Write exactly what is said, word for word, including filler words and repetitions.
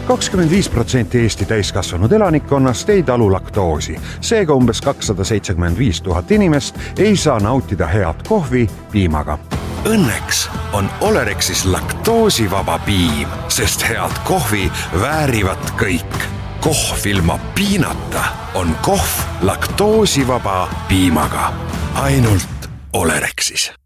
kakskümmend viis protsenti Eesti täiskasvanud elanikkonnast ei talu laktoosi. Seega umbes kakssada seitsekümmend viis tuhat inimest ei saa nautida head kohvi piimaga. Õnneks on Olerexis laktoosivaba piim, sest head kohvi väärivad kõik. Kohv ilma piinata on kohv laktoosivaba piimaga. Ainult Olerexis.